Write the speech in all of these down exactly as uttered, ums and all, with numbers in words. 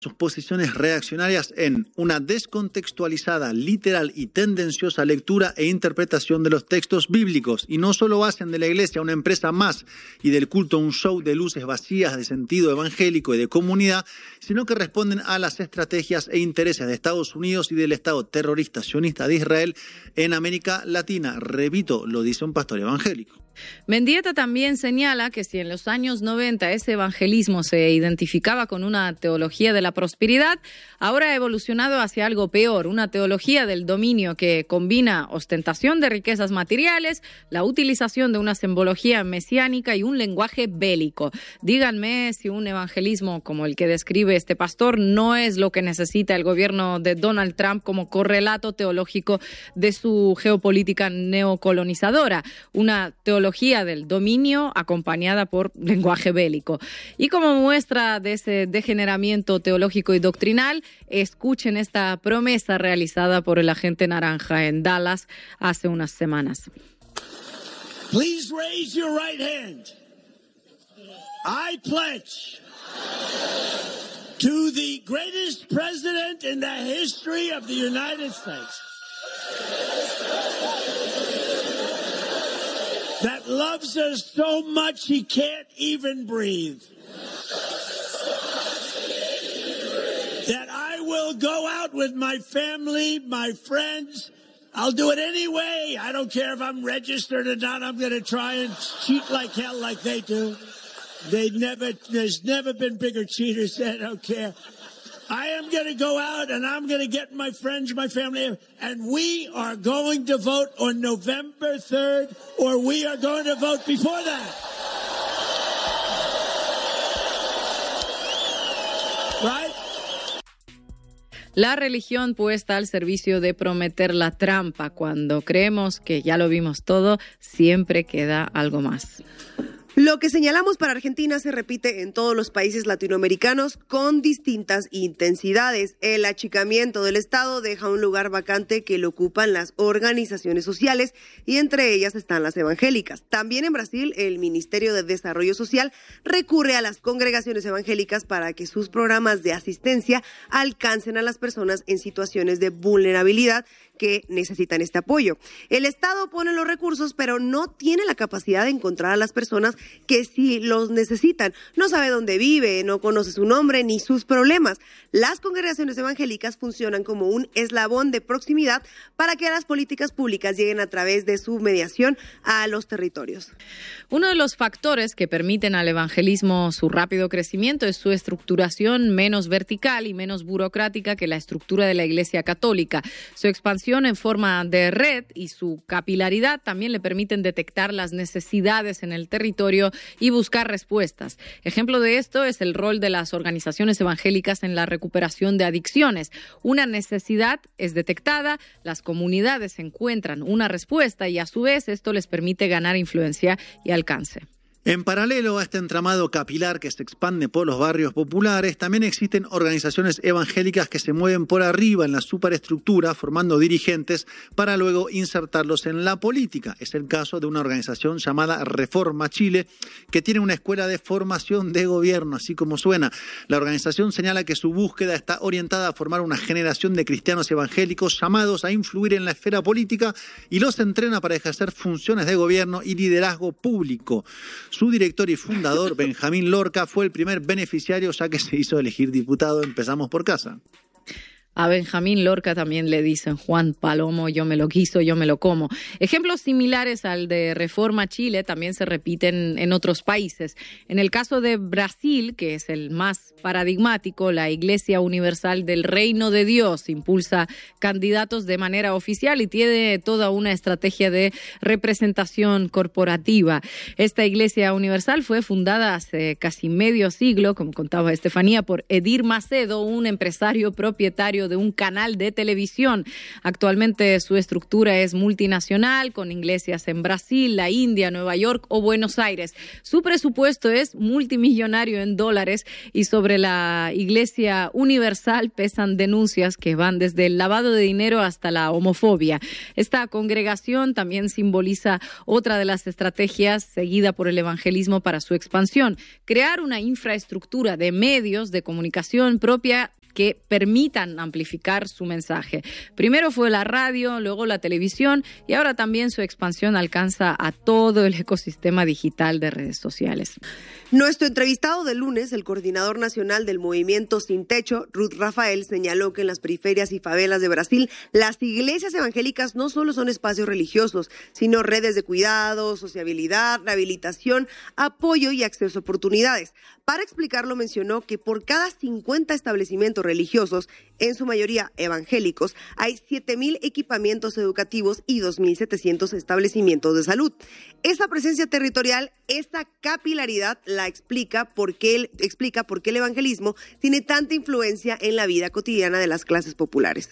sus posiciones reaccionarias en una descontextualizada, literal y tendenciosa lectura e interpretación de los textos bíblicos. Y no solo hacen de la iglesia una empresa más y del culto un show de luces vacías de sentido evangélico y de comunidad, sino que responden a las estrategias e intereses de Estados Unidos y del Estado terrorista sionista de Israel en América Latina. Repito, lo dice un pastor evangélico. Mendieta también señala que si en los años noventa ese evangelismo se identificaba con una teología de la prosperidad, ahora ha evolucionado hacia algo peor, una teología del dominio que combina ostentación de riquezas materiales, la utilización de una simbología mesiánica y un lenguaje bélico. Díganme si un evangelismo como el que describe este pastor no es lo que necesita el gobierno de Donald Trump como correlato teológico de su geopolítica neocolonizadora, una teología del dominio acompañada por lenguaje bélico. Y como muestra de ese degeneramiento teológico y doctrinal, escuchen esta promesa realizada por el agente naranja en Dallas hace unas semanas. Please raise your right hand. I pledge to the greatest president in the history of the United States that loves us so much he can't even breathe. That I will go out with my family, my friends. I'll do it anyway. I don't care if I'm registered or not. I'm going to try and cheat like hell like they do. They never, there's never been bigger cheaters. I don't care. I am going to go out and I'm going to get my friends, my family, and we are going to vote on November third, or we are going to vote before that. Right? La religión puesta al servicio de prometer la trampa. Cuando creemos que ya lo vimos todo, siempre queda algo más. Lo que señalamos para Argentina se repite en todos los países latinoamericanos con distintas intensidades. El achicamiento del Estado deja un lugar vacante que lo ocupan las organizaciones sociales y entre ellas están las evangélicas. También en Brasil, el Ministerio de Desarrollo Social recurre a las congregaciones evangélicas para que sus programas de asistencia alcancen a las personas en situaciones de vulnerabilidad que necesitan este apoyo. El Estado pone los recursos, pero no tiene la capacidad de encontrar a las personas que sí los necesitan. No sabe dónde vive, no conoce su nombre ni sus problemas. Las congregaciones evangélicas funcionan como un eslabón de proximidad para que las políticas públicas lleguen a través de su mediación a los territorios. Uno de los factores que permiten al evangelismo su rápido crecimiento es su estructuración menos vertical y menos burocrática que la estructura de la Iglesia Católica. Su expansión en forma de red y su capilaridad también le permiten detectar las necesidades en el territorio y buscar respuestas. Ejemplo de esto es el rol de las organizaciones evangélicas en la recuperación de adicciones. Una necesidad es detectada, las comunidades encuentran una respuesta y a su vez esto les permite ganar influencia y alcance. En paralelo a este entramado capilar que se expande por los barrios populares, también existen organizaciones evangélicas que se mueven por arriba en la superestructura, formando dirigentes para luego insertarlos en la política. Es el caso de una organización llamada Reforma Chile, que tiene una escuela de formación de gobierno, así como suena. La organización señala que su búsqueda está orientada a formar una generación de cristianos evangélicos llamados a influir en la esfera política y los entrena para ejercer funciones de gobierno y liderazgo público. Su director y fundador, Benjamín Lorca, fue el primer beneficiario ya que se hizo elegir diputado. Empezamos por casa. A Benjamín Lorca también le dicen Juan Palomo, yo me lo quiso, yo me lo como. Ejemplos similares al de Reforma Chile también se repiten en otros países. En el caso de Brasil, que es el más paradigmático, la Iglesia Universal del Reino de Dios impulsa candidatos de manera oficial y tiene toda una estrategia de representación corporativa. Esta Iglesia Universal fue fundada hace casi medio siglo, como contaba Estefanía, por Edir Macedo, un empresario propietario propietario de un canal de televisión. Actualmente su estructura es multinacional, con iglesias en Brasil, la India, Nueva York o Buenos Aires. Su presupuesto es multimillonario en dólares y sobre la Iglesia Universal pesan denuncias que van desde el lavado de dinero hasta la homofobia. Esta congregación también simboliza otra de las estrategias seguida por el evangelismo para su expansión: crear una infraestructura de medios de comunicación propia que permitan amplificar su mensaje. Primero fue la radio, luego la televisión y ahora también su expansión alcanza a todo el ecosistema digital de redes sociales. Nuestro entrevistado del lunes, el coordinador nacional del movimiento Sin Techo, Ruth Rafael, señaló que en las periferias y favelas de Brasil, las iglesias evangélicas no solo son espacios religiosos, sino redes de cuidado, sociabilidad, rehabilitación, apoyo y acceso a oportunidades. Para explicarlo, mencionó que por cada cincuenta establecimientos religiosos, en su mayoría evangélicos, hay siete mil equipamientos educativos y dos mil setecientos establecimientos de salud. Esa presencia territorial, esa capilaridad, la explica por qué el, explica por qué el evangelismo tiene tanta influencia en la vida cotidiana de las clases populares.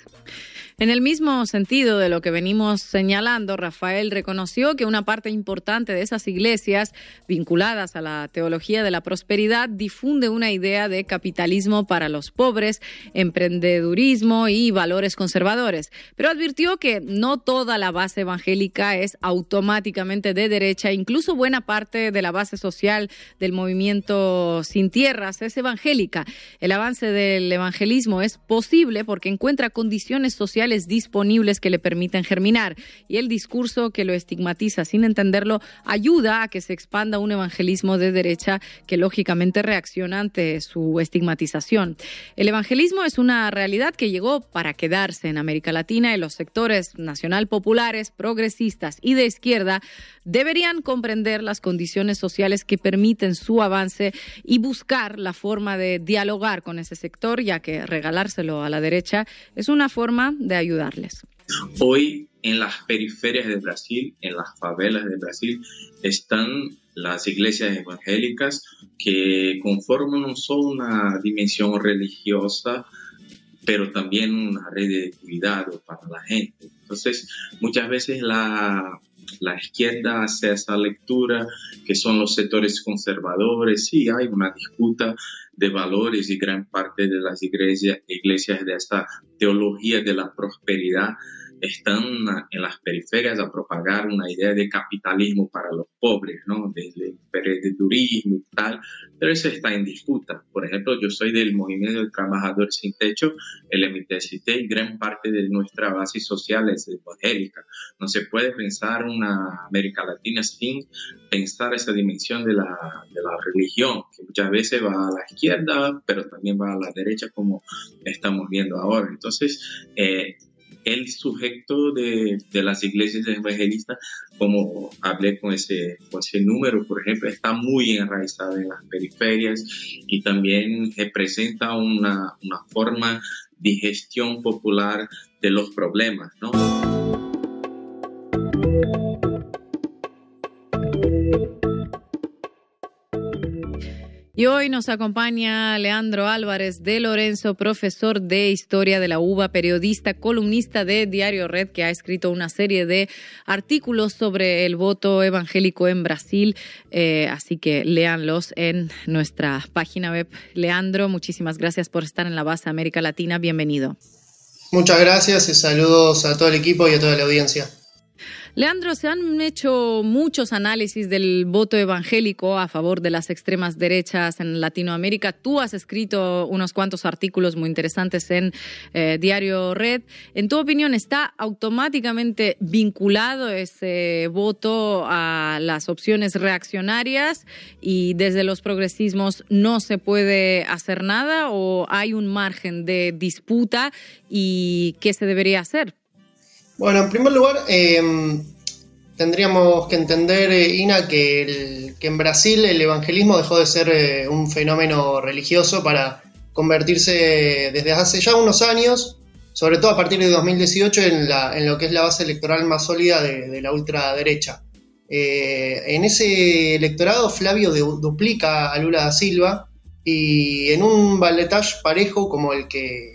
En el mismo sentido de lo que venimos señalando, Rafael reconoció que una parte importante de esas iglesias vinculadas a la teología de la prosperidad difunde una idea de capitalismo para los pobres, emprendedurismo y valores conservadores, pero advirtió que no toda la base evangélica es automáticamente de derecha. Incluso buena parte de la base social del movimiento Sin Tierras es evangélica. El avance del evangelismo es posible porque encuentra condiciones sociales disponibles que le permiten germinar, y el discurso que lo estigmatiza sin entenderlo ayuda a que se expanda un evangelismo de derecha que lógicamente reacciona ante su estigmatización. El evangelismo es una realidad que llegó para quedarse en América Latina, y los sectores nacional populares, progresistas y de izquierda deberían comprender las condiciones sociales que permiten su avance y buscar la forma de dialogar con ese sector, ya que regalárselo a la derecha es una forma de ayudarles. Hoy en las periferias de Brasil, en las favelas de Brasil, están las iglesias evangélicas que conforman no solo una dimensión religiosa, pero también una red de cuidado para la gente. Entonces, muchas veces la, la izquierda hace esa lectura que son los sectores conservadores. Sí, hay una disputa de valores y gran parte de las iglesias, iglesias de esta teología de la prosperidad están en las periferias a propagar una idea de capitalismo para los pobres, ¿no? Desde el emprendedurismo y tal, pero eso está en disputa. Por ejemplo, yo soy del Movimiento de Trabajadores Sin Techo, el M T S T, y gran parte de nuestra base social es evangélica. No se puede pensar una América Latina sin pensar esa dimensión de la, de la religión, que muchas veces va a la izquierda, pero también va a la derecha, como estamos viendo ahora. Entonces, eh, el sujeto de, de las iglesias evangelistas, como hablé con ese, con ese número, por ejemplo, está muy enraizado en las periferias y también representa una, una forma de gestión popular de los problemas, ¿no? Y hoy nos acompaña Leandro Álvarez de Lorenzo, profesor de Historia de la U B A, periodista, columnista de Diario Red, que ha escrito una serie de artículos sobre el voto evangélico en Brasil, eh, así que léanlos en nuestra página web. Leandro, muchísimas gracias por estar en la base América Latina, bienvenido. Muchas gracias y saludos a todo el equipo y a toda la audiencia. Leandro, se han hecho muchos análisis del voto evangélico a favor de las extremas derechas en Latinoamérica. Tú has escrito unos cuantos artículos muy interesantes en eh, Diario Red. En tu opinión, ¿está automáticamente vinculado ese voto a las opciones reaccionarias y desde los progresismos no se puede hacer nada, o hay un margen de disputa y qué se debería hacer? Bueno, en primer lugar, eh, tendríamos que entender, eh, Ina, que, el, que en Brasil el evangelismo dejó de ser eh, un fenómeno religioso para convertirse desde hace ya unos años, sobre todo a partir de dos mil dieciocho, en, la, en lo que es la base electoral más sólida de, de la ultraderecha. Eh, en ese electorado, Flavio de, duplica a Lula da Silva, y en un balotaje parejo como el que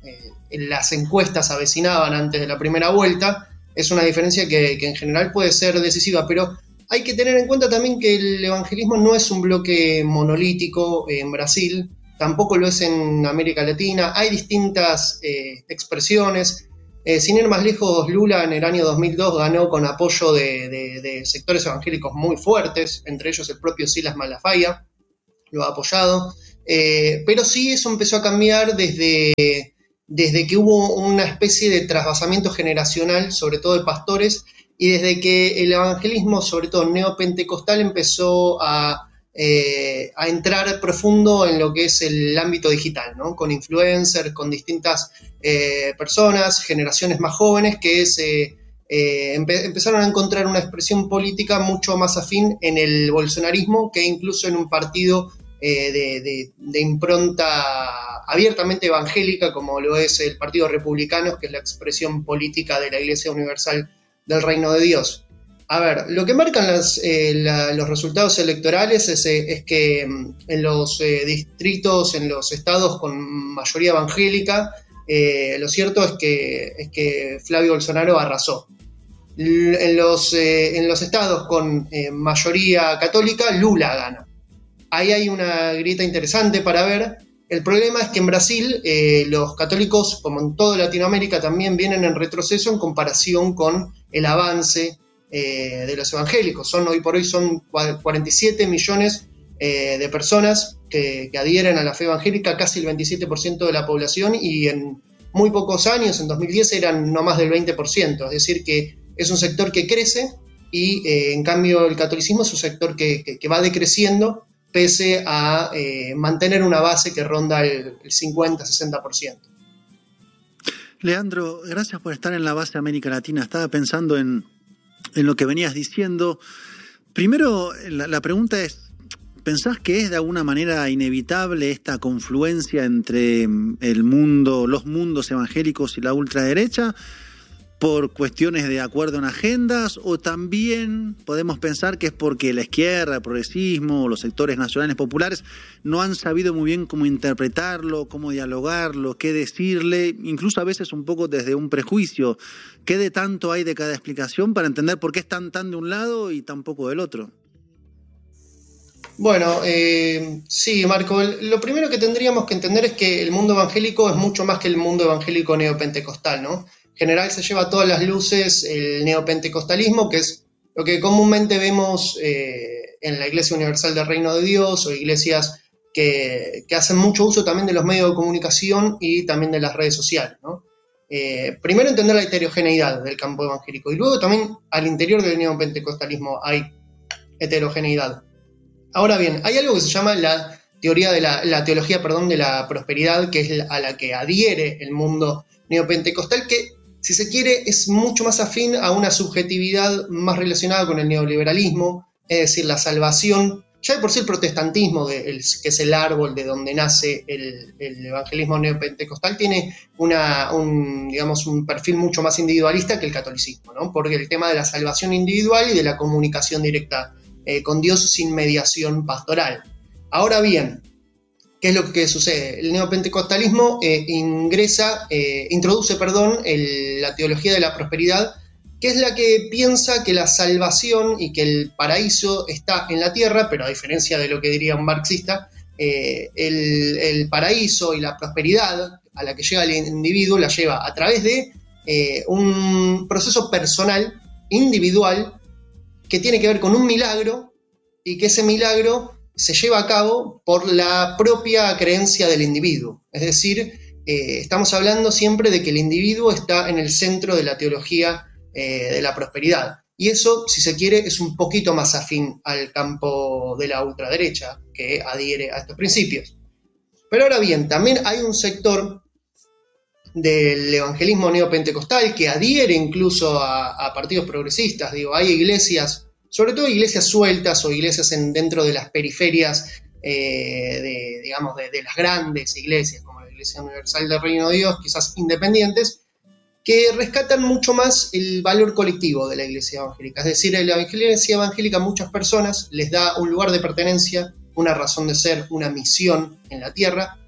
eh, las encuestas avecinaban antes de la primera vuelta, es una diferencia que, que en general puede ser decisiva, pero hay que tener en cuenta también que el evangelismo no es un bloque monolítico en Brasil, tampoco lo es en América Latina, hay distintas eh, expresiones. Eh, sin ir más lejos, Lula en el año dos mil dos ganó con apoyo de, de, de sectores evangélicos muy fuertes, entre ellos el propio Silas Malafaia lo ha apoyado, eh, pero sí eso empezó a cambiar desde, desde que hubo una especie de trasvasamiento generacional, sobre todo de pastores, y desde que el evangelismo, sobre todo neopentecostal, empezó a Eh, a entrar profundo en lo que es el ámbito digital, ¿no? Con influencers, con distintas eh, personas, generaciones más jóvenes que se, eh, empe- empezaron a encontrar una expresión política mucho más afín en el bolsonarismo que incluso en un partido eh, de, de, de impronta abiertamente evangélica como lo es el Partido Republicano, que es la expresión política de la Iglesia Universal del Reino de Dios. A ver, lo que marcan las, eh, la, los resultados electorales es, eh, es que en los eh, distritos, en los estados con mayoría evangélica, eh, lo cierto es que, es que Flavio Bolsonaro arrasó. L- en, los, eh, en los estados con eh, mayoría católica, Lula gana. Ahí hay una grieta interesante para ver. El problema es que en Brasil eh, los católicos, como en toda Latinoamérica, también vienen en retroceso en comparación con el avance Eh, de los evangélicos. Son, hoy por hoy son cuarenta y siete millones eh, de personas que, que adhieren a la fe evangélica, casi el veintisiete por ciento de la población, y en muy pocos años, en dos mil diez, eran no más del veinte por ciento, es decir que es un sector que crece y eh, en cambio el catolicismo es un sector que, que, que va decreciendo pese a eh, mantener una base que ronda el, el cincuenta a sesenta por ciento. Leandro, gracias por estar en la base América Latina. Estaba pensando en en lo que venías diciendo. Primero, la, la pregunta es, ¿pensás que es de alguna manera inevitable esta confluencia entre el mundo, los mundos evangélicos y la ultraderecha por cuestiones de acuerdo en agendas, o también podemos pensar que es porque la izquierda, el progresismo, los sectores nacionales populares no han sabido muy bien cómo interpretarlo, cómo dialogarlo, qué decirle, incluso a veces un poco desde un prejuicio? ¿Qué de tanto hay de cada explicación para entender por qué están tan de un lado y tan poco del otro? Bueno, eh, sí, Marco, lo primero que tendríamos que entender es que el mundo evangélico es mucho más que el mundo evangélico neopentecostal, ¿no? En general se lleva a todas las luces el neopentecostalismo, que es lo que comúnmente vemos eh, en la Iglesia Universal del Reino de Dios, o iglesias que, que hacen mucho uso también de los medios de comunicación y también de las redes sociales, ¿no? Eh, primero entender la heterogeneidad del campo evangélico, y luego también al interior del neopentecostalismo hay heterogeneidad. Ahora bien, hay algo que se llama la teoría de la, la teología, perdón, de la prosperidad, que es a la que adhiere el mundo neopentecostal, que, si se quiere, es mucho más afín a una subjetividad más relacionada con el neoliberalismo, es decir, la salvación. Ya de por sí el protestantismo, de, el, que es el árbol de donde nace el, el evangelismo neopentecostal, tiene una, un, digamos, un perfil mucho más individualista que el catolicismo, ¿no? Porque el tema de la salvación individual y de la comunicación directa eh, con Dios sin mediación pastoral. Ahora bien, ¿qué es lo que sucede? El neopentecostalismo eh, ingresa, eh, introduce, perdón, el, la teología de la prosperidad, que es la que piensa que la salvación y que el paraíso está en la tierra, pero a diferencia de lo que diría un marxista, eh, el, el paraíso y la prosperidad a la que llega el individuo la lleva a través de eh, un proceso personal, individual, que tiene que ver con un milagro, y que ese milagro se lleva a cabo por la propia creencia del individuo. Es decir, eh, estamos hablando siempre de que el individuo está en el centro de la teología eh, de la prosperidad. Y eso, si se quiere, es un poquito más afín al campo de la ultraderecha, que adhiere a estos principios. Pero ahora bien, también hay un sector del evangelismo neopentecostal que adhiere incluso a, a partidos progresistas. Digo, hay iglesias, sobre todo iglesias sueltas o iglesias en, dentro de las periferias, eh, de, digamos, de, de las grandes iglesias, como la Iglesia Universal del Reino de Dios, quizás independientes, que rescatan mucho más el valor colectivo de la iglesia evangélica. Es decir, la iglesia evangélica a muchas personas les da un lugar de pertenencia, una razón de ser, una misión en la tierra,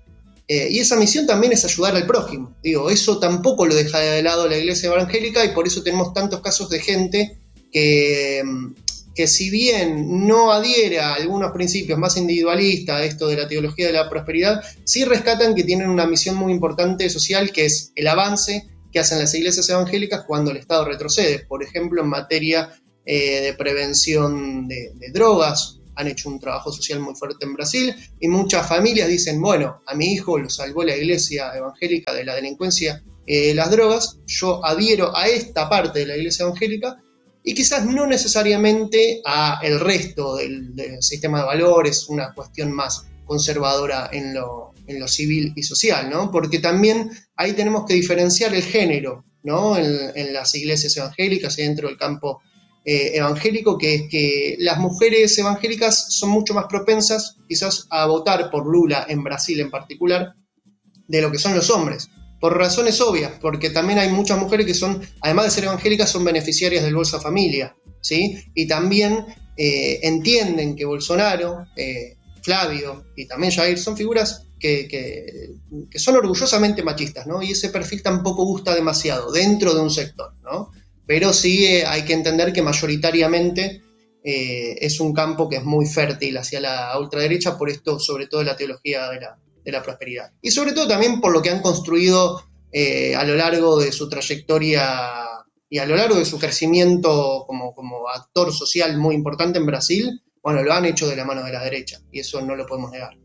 Eh, y esa misión también es ayudar al prójimo. Digo, eso tampoco lo deja de lado la Iglesia evangélica, y por eso tenemos tantos casos de gente que, que si bien no adhiere a algunos principios más individualistas, esto de la teología de la prosperidad, sí rescatan que tienen una misión muy importante social, que es el avance que hacen las iglesias evangélicas cuando el Estado retrocede. Por ejemplo, en materia eh, de prevención de, de drogas, han hecho un trabajo social muy fuerte en Brasil, y muchas familias dicen, bueno, a mi hijo lo salvó la iglesia evangélica de la delincuencia, eh, las drogas, yo adhiero a esta parte de la iglesia evangélica, y quizás no necesariamente a el resto del, del sistema de valores, una cuestión más conservadora en lo, en lo civil y social, ¿no? Porque también ahí tenemos que diferenciar el género, ¿no? En, en las iglesias evangélicas y dentro del campo Eh, evangélico, que es que las mujeres evangélicas son mucho más propensas quizás a votar por Lula en Brasil en particular de lo que son los hombres, por razones obvias, porque también hay muchas mujeres que son, además de ser evangélicas, son beneficiarias del Bolsa Familia, ¿sí? Y también eh, entienden que Bolsonaro, eh, Flavio y también Jair son figuras que, que, que son orgullosamente machistas, ¿no? Y ese perfil tampoco gusta demasiado dentro de un sector, ¿no? Pero sí eh, hay que entender que mayoritariamente eh, es un campo que es muy fértil hacia la ultraderecha, por esto, sobre todo, la teología de la, de la prosperidad. Y sobre todo también por lo que han construido eh, a lo largo de su trayectoria y a lo largo de su crecimiento como, como actor social muy importante en Brasil. Bueno, lo han hecho de la mano de la derecha, y eso no lo podemos negar.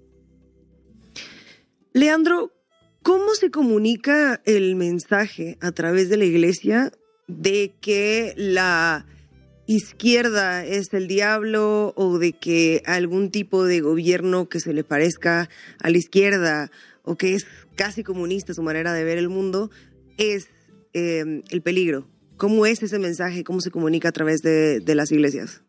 Leandro, ¿cómo se comunica el mensaje a través de la iglesia de que la izquierda es el diablo, o de que algún tipo de gobierno que se le parezca a la izquierda o que es casi comunista su manera de ver el mundo es eh, el peligro? ¿Cómo es ese mensaje? ¿Cómo se comunica a través de, de las iglesias?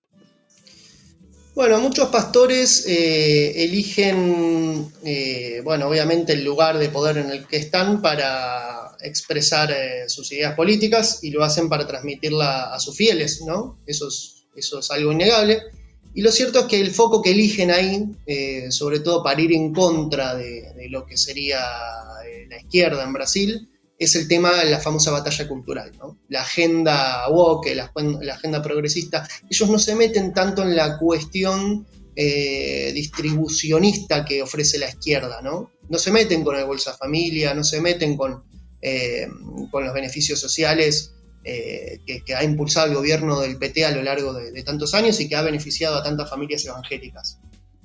Bueno, muchos pastores eh, eligen, eh, bueno, obviamente el lugar de poder en el que están para expresar eh, sus ideas políticas, y lo hacen para transmitirla a sus fieles, ¿no? Eso es, eso es algo innegable. Y lo cierto es que el foco que eligen ahí, eh, sobre todo para ir en contra de, de lo que sería eh, la izquierda en Brasil, es el tema de la famosa batalla cultural, ¿no? La agenda woke, la, la agenda progresista. Ellos no se meten tanto en la cuestión eh, distribucionista que ofrece la izquierda, ¿no? No se meten con el Bolsa Familia, no se meten con, eh, con los beneficios sociales eh, que, que ha impulsado el gobierno del P T a lo largo de, de tantos años, y que ha beneficiado a tantas familias evangélicas,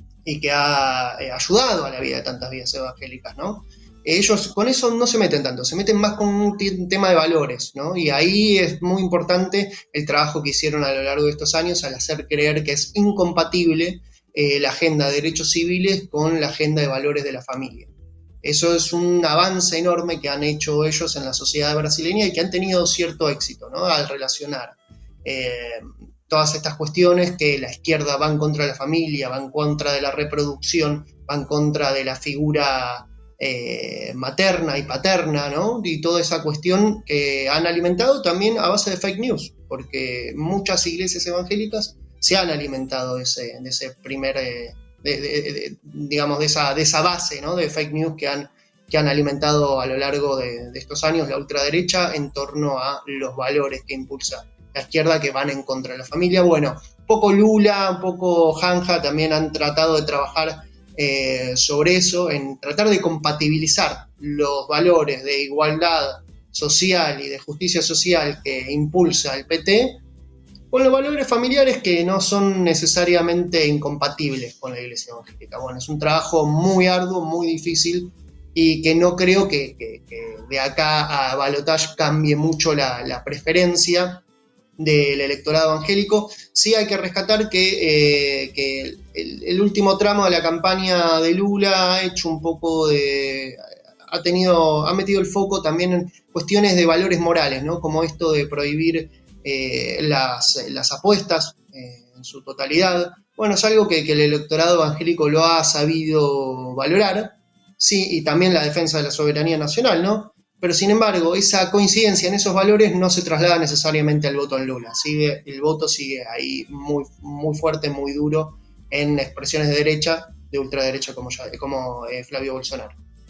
y que ha eh, ayudado a la vida de tantas vidas evangélicas, ¿no? Ellos con eso no se meten tanto, se meten más con un t- tema de valores, ¿no? Y ahí es muy importante el trabajo que hicieron a lo largo de estos años al hacer creer que es incompatible eh, la agenda de derechos civiles con la agenda de valores de la familia. Eso es un avance enorme que han hecho ellos en la sociedad brasileña, y que han tenido cierto éxito, ¿no? Al relacionar eh, todas estas cuestiones, que la izquierda va en contra de la familia, va en contra de la reproducción, va en contra de la figura Eh, materna y paterna, ¿no? Y toda esa cuestión que han alimentado también a base de fake news, porque muchas iglesias evangélicas se han alimentado de ese, de ese primer, eh, de, de, de, digamos, de esa, de esa base, ¿no? De fake news que han, que han alimentado a lo largo de, de estos años la ultraderecha en torno a los valores que impulsa la izquierda, que van en contra de la familia. Bueno, un poco Lula, un poco Janja también han tratado de trabajar Eh, sobre eso, en tratar de compatibilizar los valores de igualdad social y de justicia social que impulsa el P T con los valores familiares, que no son necesariamente incompatibles con la iglesia evangélica. Bueno, es un trabajo muy arduo, muy difícil, y que no creo que, que, que de acá a balotaje cambie mucho la, la preferencia del electorado evangélico. Sí hay que rescatar que, eh, que el, el último tramo de la campaña de Lula ha hecho un poco de... ha tenido, ha metido el foco también en cuestiones de valores morales, ¿no? Como esto de prohibir eh, las, las apuestas eh, en su totalidad. Bueno, es algo que, que el electorado evangélico lo ha sabido valorar, sí, y también la defensa de la soberanía nacional, ¿no? Pero sin embargo, esa coincidencia en esos valores no se traslada necesariamente al voto en Lula. Sigue, el voto sigue ahí muy, muy fuerte, muy duro en expresiones de derecha, de ultraderecha como, ya, como eh, Flavio Bolsonaro.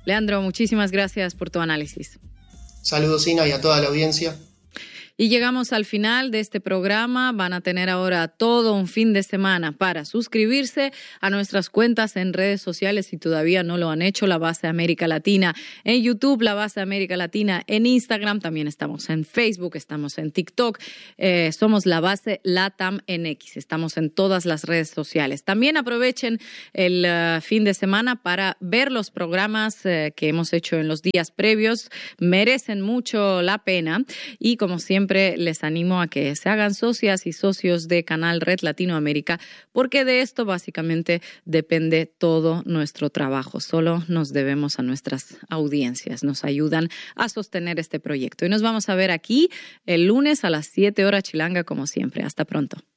Leandro, muchísimas gracias por tu análisis. Saludos, Ina, y a toda la audiencia. Y llegamos al final de este programa. Van a tener ahora todo un fin de semana para suscribirse a nuestras cuentas en redes sociales si todavía no lo han hecho. La Base América Latina en YouTube, La Base América Latina en Instagram. También estamos en Facebook, estamos en TikTok. Eh, somos La Base LATAM N X. Estamos en todas las redes sociales. También aprovechen el uh, fin de semana para ver los programas uh, que hemos hecho en los días previos. Merecen mucho la pena. Y como siempre, Siempre les animo a que se hagan socias y socios de Canal Red Latinoamérica, porque de esto básicamente depende todo nuestro trabajo. Solo nos debemos a nuestras audiencias, nos ayudan a sostener este proyecto. Y nos vamos a ver aquí el lunes a las siete horas chilanga, como siempre. Hasta pronto.